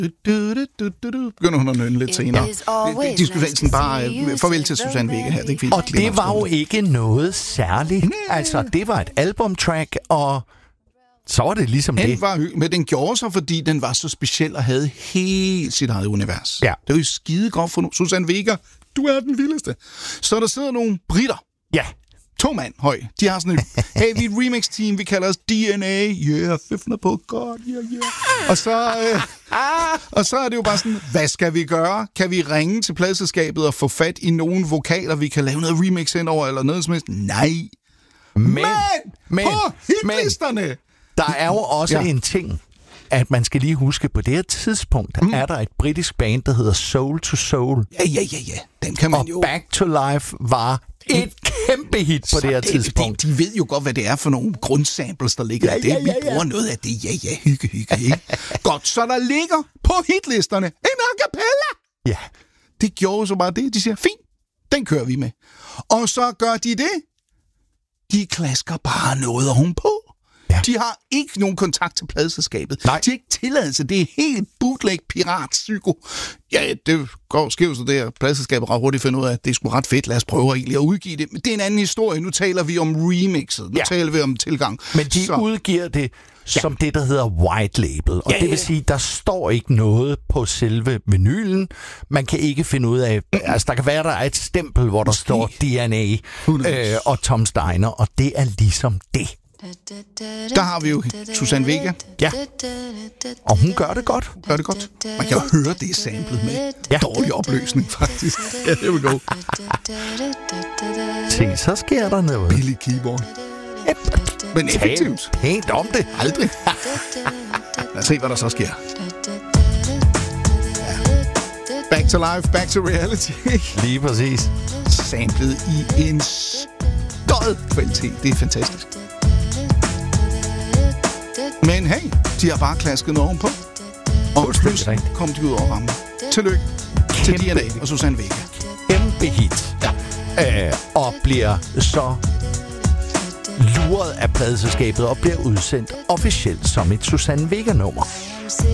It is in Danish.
Begynder hun at nynne lidt senere. De skulle sådan bare farvel til Susanne Vega her. Det og det var jo ikke noget særligt. Altså, det var et albumtrack, og så var det ligesom det. Men den gjorde sig, fordi den var så speciel og havde helt sit eget univers. Ja. Det var jo skide godt for Susanne Vega. Du er den vildeste. Så der sidder nogle britter. Ja. 2 mand høj. De har sådan et, hey, vi er et remix-team, vi kalder os DNA. Yeah, fiffner på God, yeah. Og så er det jo bare sådan, hvad skal vi gøre? Kan vi ringe til pladeselskabet og få fat i nogle vokaler, vi kan lave noget remix ind over, eller noget som helst? Nej. Men på hitlisterne! Der er jo også en ting, at man skal lige huske, på det her tidspunkt er der et britisk band, der hedder Soul to Soul. Ja. Den kan man og jo... Back to Life var et kæmpe hit på det her tidspunkt. De ved jo godt, hvad det er for nogle grundsamples, der ligger der. Vi bruger noget af det. Ja, hygge. Godt, så der ligger på hitlisterne en a cappella. Ja. Det gjorde så bare det. De siger, fint, den kører vi med. Og så gør de det. De klasker bare noget ovenpå. Ja. De har ikke nogen kontakt til pladeselskabet. Nej. De har ikke tilladelse. Det er helt bootleg pirat-psyko. Ja, det sker jo så der. Pladeselskabet ret hurtigt finder ud af, at det er sgu ret fedt. Lad os prøve egentlig at udgive det. Men det er en anden historie. Nu taler vi om remixet. Nu taler vi om tilgang. Men de udgiver det som det, der hedder white label. Og det vil sige, der står ikke noget på selve vinylen. Man kan ikke finde ud af... Altså, der kan være, der er et stempel, hvor der står DNA og Tom Steiner. Og det er ligesom det. Der har vi jo Susanne Vega. Ja. Og hun gør det godt. Man kan jo høre det samplet med dårlig opløsning, faktisk. Ja, det vil gå. Se, så sker der noget. Billig keyboard. Men effektivt. Pænt om det. Aldrig. Lad os se, hvad der så sker. Back to life, back to reality. Lige præcis. Samplet i en stød kvalitet. Det er fantastisk. Men hey, de har bare klasket noget ovenpå. Og pludselig kom de ud over rammen. Tillykke til DNA og Susanne Vega. Kæmpe hit. Ja. Og bliver så luret af pladeselskabet og bliver udsendt officielt som et Susanne Vega-nummer.